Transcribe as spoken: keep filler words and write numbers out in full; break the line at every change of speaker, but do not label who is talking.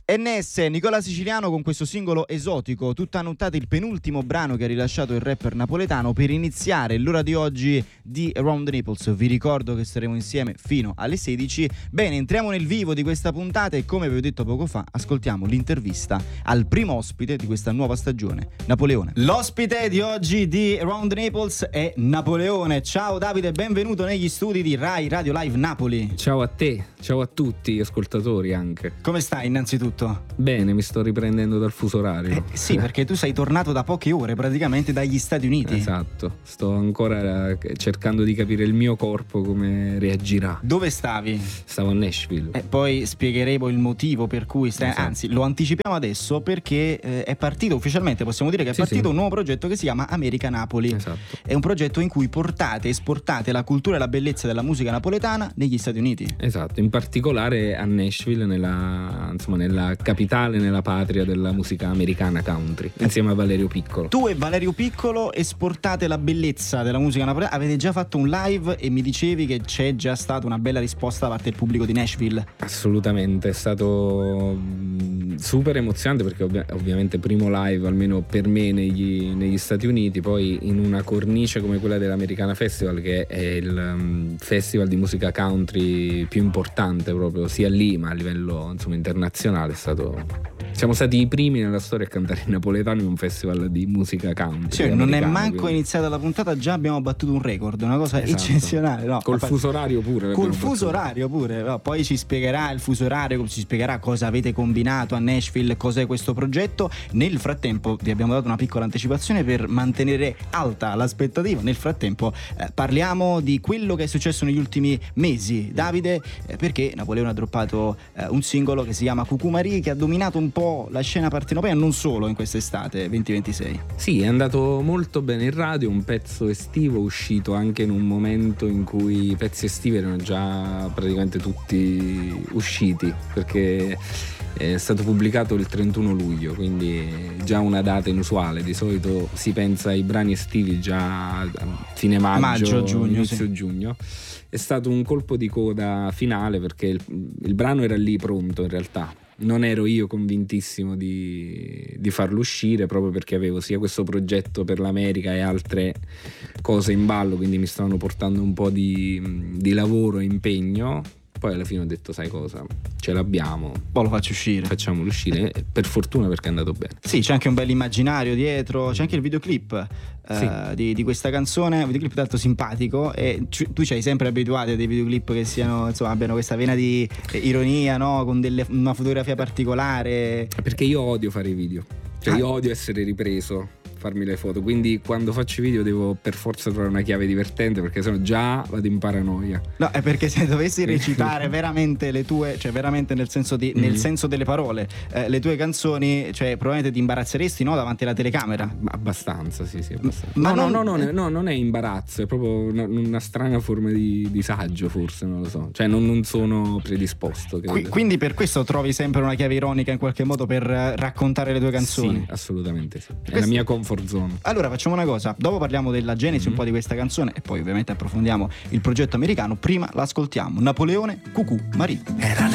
N S, Nicola Siciliano con questo singolo esotico, tutta annotata il penultimo brano che ha rilasciato il rapper napoletano per iniziare l'ora di oggi di Around the Naples. Vi ricordo che saremo insieme fino alle sedici. Bene, entriamo nel vivo di questa puntata e come vi ho detto poco fa, ascoltiamo l'intervista al primo ospite di questa nuova stagione, Napoleone. L'ospite di oggi di Around the Naples è Napoleone. Ciao Davide, benvenuto negli studi di Rai Radio Live Napoli.
Ciao a te, ciao a tutti gli ascoltatori anche.
Come stai innanzitutto?
Bene, mi sto riprendendo dal fuso orario.
Eh, sì, perché tu sei tornato da poche ore praticamente dagli Stati Uniti.
Esatto, sto ancora cercando di capire il mio corpo come reagirà.
Dove stavi?
Stavo a Nashville.
E eh, poi spiegheremo il motivo per cui stai...
Esatto.
Anzi, lo anticipiamo adesso perché eh, è partito ufficialmente, possiamo dire che è
sì,
partito
sì.
un nuovo progetto che si chiama America Napoli.
Esatto.
È un progetto in cui portate, esportate la cultura e la bellezza della musica napoletana negli Stati Uniti.
Esatto, in particolare a Nashville, nella, insomma, nella capitale, nella patria della musica americana country, insieme a Valerio Piccolo.
Tu e Valerio Piccolo esportate la bellezza della musica napoletana. Avete già fatto un live e mi dicevi che c'è già stata una bella risposta da parte del pubblico di Nashville.
Assolutamente, è stato super emozionante perché ovvi- ovviamente primo live almeno per me negli, negli Stati Uniti, poi in una cornice come quella dell'Americana Festival, che è il um, festival di musica country più importante proprio sia lì ma a livello insomma internazionale. È stato siamo stati i primi nella storia a cantare in napoletano in un festival di musica country.
Sì, non è manco
quindi.
iniziata la puntata, già abbiamo battuto un record, una cosa
Esatto.
eccezionale, no?
Col fuso orario pure.
Col fuso orario pure, no, poi ci spiegherà il fuso orario, ci spiegherà cosa avete combinato a Nashville, cos'è questo progetto. Nel frattempo vi abbiamo dato una piccola anticipazione per mantenere alta l'aspettativa. Nel frattempo eh, parliamo di quello che è successo negli ultimi mesi, Davide, eh, perché Napoleone ha droppato eh, un singolo che si chiama Cucumari, che ha dominato un po' la scena partenopea, non solo in quest'estate duemilaventisei.
Sì, è andato molto bene in radio, un pezzo estivo uscito anche in un momento in cui i pezzi estivi erano già praticamente tutti usciti, perché è stato pubblicato il trentuno luglio, quindi già una data inusuale. Di solito si pensa ai brani estivi già a fine maggio,
maggio giugno,
inizio
sì.
giugno. È stato un colpo di coda finale perché il, il brano era lì pronto in realtà. Non ero io convintissimo di, di farlo uscire proprio perché avevo sia questo progetto per l'America e altre cose in ballo, quindi mi stavano portando un po' di, di lavoro e impegno. Poi alla fine ho detto, sai cosa, ce l'abbiamo,
poi lo faccio uscire,
facciamolo uscire, per fortuna perché è andato bene.
Sì, c'è anche un bel immaginario dietro, c'è anche il videoclip eh,
sì.
di, di questa canzone, un videoclip tanto simpatico, e ci, tu ci hai sempre abituati a dei videoclip che siano, insomma, abbiano questa vena di eh, ironia, no? Con delle, una fotografia particolare.
Perché io odio fare i video, cioè ah. io odio essere ripreso, farmi le foto, quindi quando faccio i video devo per forza trovare una chiave divertente, perché sennò già vado in paranoia.
No, è perché se dovessi recitare veramente le tue, cioè veramente nel senso di, mm. nel senso delle parole, eh, le tue canzoni, cioè probabilmente ti imbarazzeresti, no, davanti alla telecamera.
Ma abbastanza, sì, sì, abbastanza.
Ma
no,
non...
no, no, no, no, non è imbarazzo, è proprio una, una strana forma di disagio, forse, non lo so. Cioè non, non sono predisposto.
Qui, quindi per questo trovi sempre una chiave ironica in qualche modo per raccontare le tue canzoni?
Sì, assolutamente sì. È
Questo...
la mia comfort zone.
Allora facciamo una cosa, dopo parliamo della genesi mm-hmm. un po' di questa canzone e poi ovviamente approfondiamo il progetto americano. Prima l'ascoltiamo, Napoleone, Cucù Marì. Era